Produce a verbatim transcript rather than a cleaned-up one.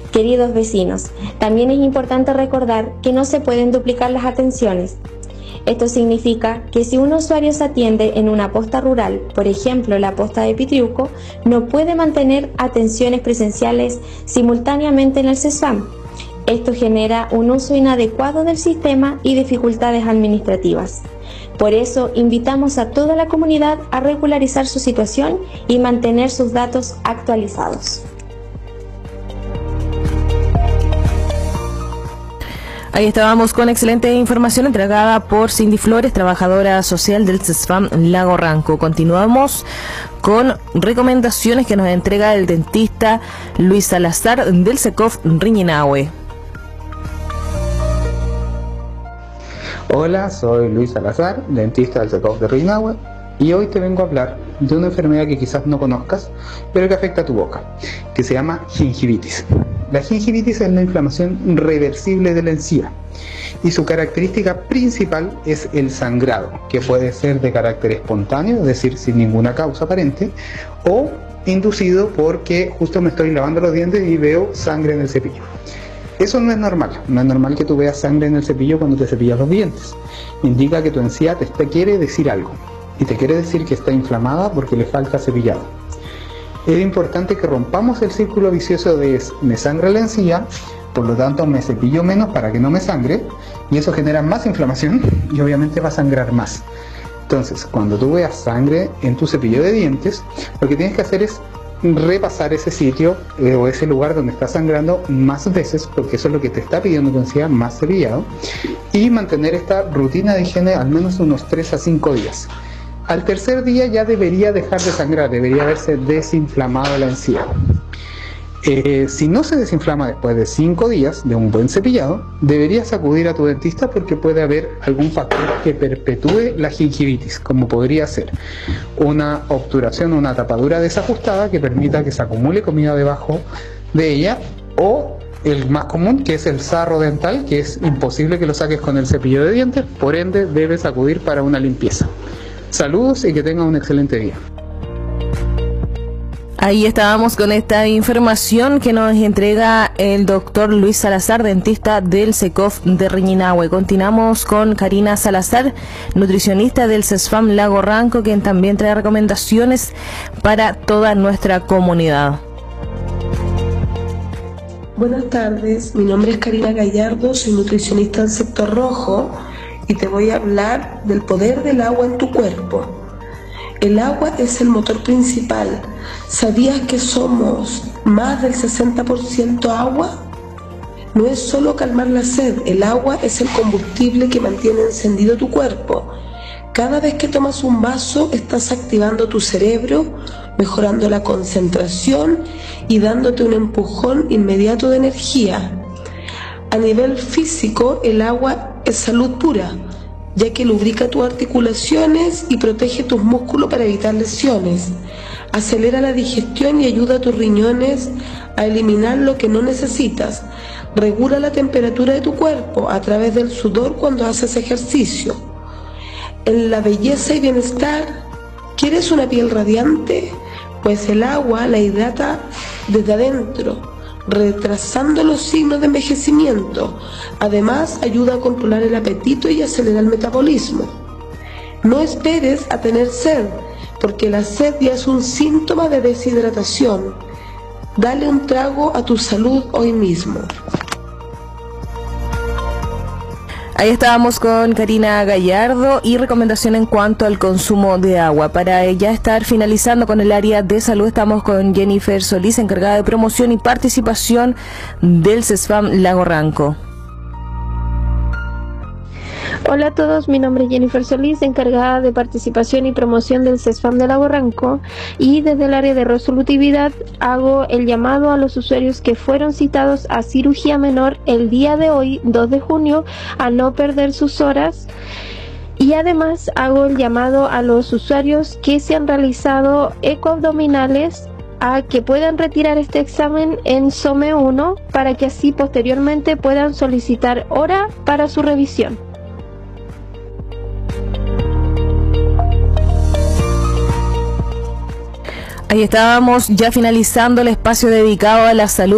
Queridos vecinos, también es importante recordar que no se pueden duplicar las atenciones. Esto significa que si un usuario se atiende en una posta rural, por ejemplo la posta de Pitriuco, no puede mantener atenciones presenciales simultáneamente en el CESFAM. Esto genera un uso inadecuado del sistema y dificultades administrativas. Por eso, invitamos a toda la comunidad a regularizar su situación y mantener sus datos actualizados. Ahí estábamos con excelente información entregada por Cindy Flores, trabajadora social del CESFAM Lago Ranco. Continuamos con recomendaciones que nos entrega el dentista Luis Salazar del SECOF Riñinahue. Hola, soy Luis Salazar, dentista del SECOF de Riñinahue, y hoy te vengo a hablar de una enfermedad que quizás no conozcas, pero que afecta a tu boca, que se llama gingivitis. La gingivitis es la inflamación reversible de la encía y su característica principal es el sangrado, que puede ser de carácter espontáneo, es decir, sin ninguna causa aparente, o inducido porque justo me estoy lavando los dientes y veo sangre en el cepillo. Eso no es normal, no es normal que tú veas sangre en el cepillo cuando te cepillas los dientes. Indica que tu encía te quiere decir algo, y te quiere decir que está inflamada porque le falta cepillado. Es importante que rompamos el círculo vicioso de me sangra la encía, por lo tanto me cepillo menos para que no me sangre, y eso genera más inflamación y obviamente va a sangrar más. Entonces, cuando tú veas sangre en tu cepillo de dientes, lo que tienes que hacer es repasar ese sitio eh, o ese lugar donde está sangrando más veces, porque eso es lo que te está pidiendo tu encía, más cepillado, y mantener esta rutina de higiene al menos unos tres a cinco días. Al tercer día ya debería dejar de sangrar, debería haberse desinflamado la encía. Eh, si no se desinflama después de cinco días de un buen cepillado, deberías acudir a tu dentista porque puede haber algún factor que perpetúe la gingivitis, como podría ser una obturación o una tapadura desajustada que permita que se acumule comida debajo de ella, o el más común, que es el sarro dental, que es imposible que lo saques con el cepillo de dientes, por ende debes acudir para una limpieza. Saludos y que tengan un excelente día. Ahí estábamos con esta información que nos entrega el doctor Luis Salazar, dentista del SECOF de Riñinahue. Continuamos con Karina Salazar, nutricionista del CESFAM Lago Ranco, quien también trae recomendaciones para toda nuestra comunidad. Buenas tardes, mi nombre es Karina Gallardo, soy nutricionista del sector rojo y te voy a hablar del poder del agua en tu cuerpo. El agua es el motor principal. ¿Sabías que somos más del sesenta por ciento agua? No es solo calmar la sed, el agua es el combustible que mantiene encendido tu cuerpo. Cada vez que tomas un vaso estás activando tu cerebro, mejorando la concentración y dándote un empujón inmediato de energía. A nivel físico, el agua es salud pura, ya que lubrica tus articulaciones y protege tus músculos para evitar lesiones. Acelera la digestión y ayuda a tus riñones a eliminar lo que no necesitas. Regula la temperatura de tu cuerpo a través del sudor cuando haces ejercicio. En la belleza y bienestar, ¿quieres una piel radiante? Pues el agua la hidrata desde adentro, retrasando los signos de envejecimiento. Además, ayuda a controlar el apetito y acelera el metabolismo. No esperes a tener sed, porque la sed ya es un síntoma de deshidratación. Dale un trago a tu salud hoy mismo. Ahí estábamos con Karina Gallardo y recomendación en cuanto al consumo de agua. Para ya estar finalizando con el área de salud, estamos con Jennifer Solís, encargada de promoción y participación del CESFAM Lago Ranco. Hola a todos, mi nombre es Jennifer Solís, encargada de participación y promoción del CESFAM de Lago Ranco, y desde el área de resolutividad hago el llamado a los usuarios que fueron citados a cirugía menor el día de hoy, dos de junio, a no perder sus horas. Y además hago el llamado a los usuarios que se han realizado ecoabdominales a que puedan retirar este examen en SOME uno para que así posteriormente puedan solicitar hora para su revisión. Ahí estábamos ya finalizando el espacio dedicado a la salud